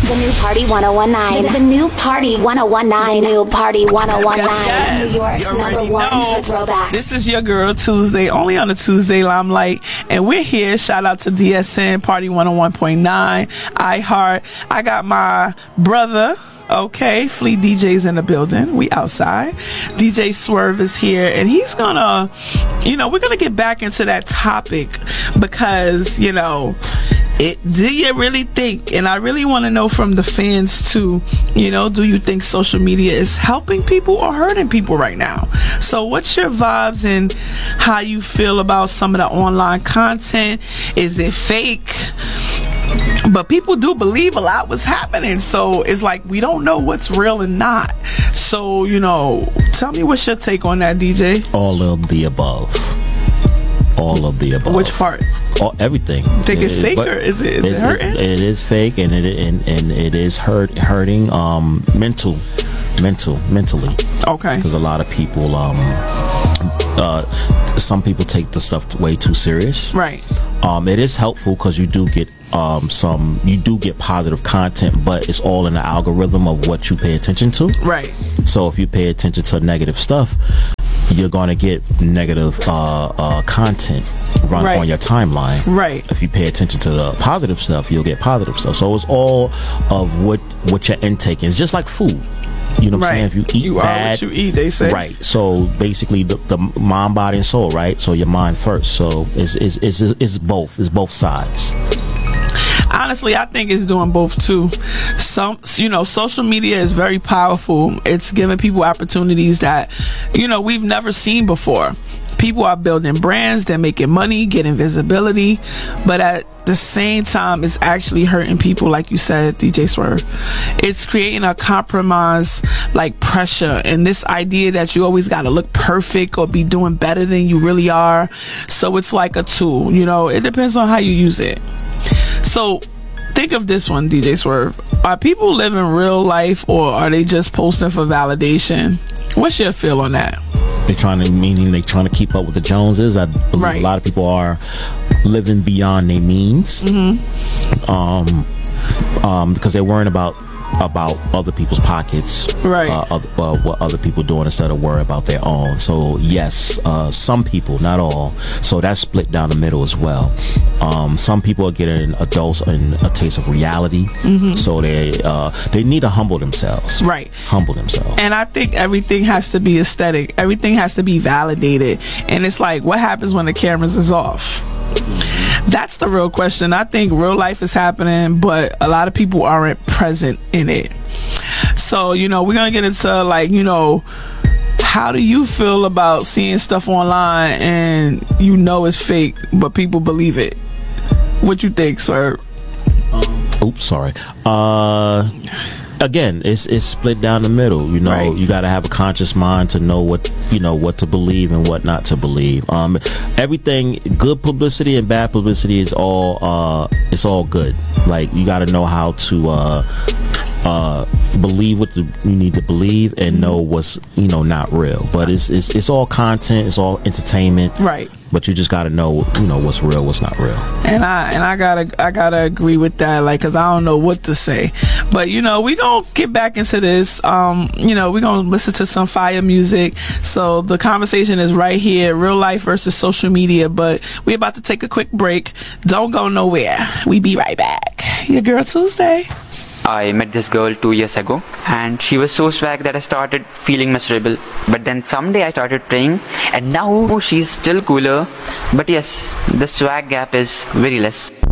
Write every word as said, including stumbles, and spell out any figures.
The new Party ten nineteen. The, the new Party ten nineteen. The new Party ten nineteen. Yes, New York's you number already one know. for throwbacks. This is your girl Tuesday, only on the Tuesday Limelight, and we're here. Shout out to D S N Party one oh one point nine, iHeart. I got my brother. Okay, Fleet D J's in the building. We outside. D J Swerve is here, and he's gonna, you know, we're gonna get back into that topic because, you know, it, do you really think, and I really want to know from the fans too, you know, do you think social media is helping people or hurting people right now? So what's your vibes and how you feel about some of the online content? Is it fake? But people do believe a lot was happening, so it's like we don't know what's real and not. So, you know, tell me what's your take on that, D J? All of the above. All of the above. Which part? All, everything. You think it's It- fake but or is it, is it it's- hurting? It is fake, and it and, and it is hurt hurting um mental, mental, mentally. Okay. Because a lot of people um uh some people take the stuff way too serious. Right. Um, it is helpful because you do get um some you do get positive content, but it's all in the algorithm of what you pay attention to. Right. So if you pay attention to negative stuff, you're gonna get negative uh, uh, content run Right. on your timeline. Right. If you pay attention to the positive stuff, you'll get positive stuff. So it's all of what what your intake is. Just like food. You know what Right. I'm saying? If you eat You are bad, what you eat, they say. Right. So basically, the, the mind, body, and soul. Right. So your mind first. So it's it's it's, it's both. It's both sides. Honestly, I think it's doing both too. Some, you know, social media is very powerful. It's giving people opportunities that, you know, we've never seen before. People are building brands, they're making money, getting visibility, but at the same time, it's actually hurting people, like you said, D J Swerve. It's creating a compromise, like pressure, and this idea that you always got to look perfect or be doing better than you really are. So it's like a tool, you know, it depends on how you use it. So think of this one, D J Swerve. Are people living real life or are they just posting for validation? What's your feel on that? They're trying to, meaning they trying to keep up with the Joneses. I believe Right. a lot of people are living beyond their means, Mm-hmm. um, um, because they're worrying about about other people's pockets, Right. Uh, of, uh, what other people doing instead of worrying about their own. So yes, uh, some people, not all. So that's split down the middle as well. Um, some people are getting a dose and a taste of reality, Mm-hmm. so they uh, they need to humble themselves. Right. Humble themselves. And I think everything has to be aesthetic. Everything has to be validated. And it's like, what happens when the cameras is off? That's the real question. I think real life is happening, but a lot of people aren't present in it. So, you know, we're going to get into, like, you know, how do you feel about seeing stuff online and you know it's fake, but people believe it? What you think, sir? Oops, sorry. Uh, again, it's it's split down the middle. You know, Right. you got to have a conscious mind to know what you know what to believe and what not to believe. Um, everything, good publicity and bad publicity is all uh, it's all good. Like you got to know how to uh, uh, believe what the, you need to believe and know what's you know not real. But it's it's it's all content. It's all entertainment. Right. But you just got to know, you know, what's real, what's not real. And I and I gotta I gotta agree with that, like, cause I don't know what to say. But you know, we gonna get back into this. Um, you know, we gonna listen to some fire music. So the conversation is right here: real life versus social media. But we about to take a quick break. Don't go nowhere. We be right back. Your girl Tuesday. I met this girl two years ago and she was so swag that I started feeling miserable. But then someday I started praying and now she's still cooler. But yes, the swag gap is very less.